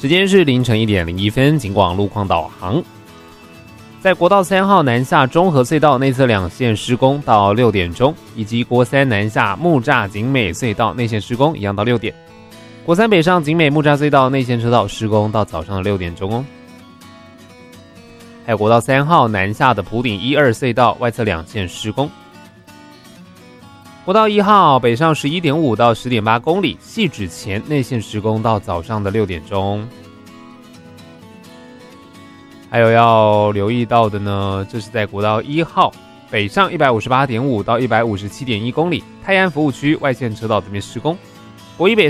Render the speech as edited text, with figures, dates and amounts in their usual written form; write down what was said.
时间是凌晨1点01分，警广路况导航。在国道3号南下中和隧道内侧两线施工到6点钟，以及国三南下木栅景美隧道内线施工一样到6点。国三北上景美木栅隧道内线车道施工到早上的6点钟哦。还有国道3号南下的埔顶1、2隧道外侧两线施工。国道1号北上11.5到10.8公里，汐止前内线施工到早上的6点钟。还有要留意到的呢，这是在国道1号北上158.5到157.1公里，泰安服务区外线车道这边施工。国一北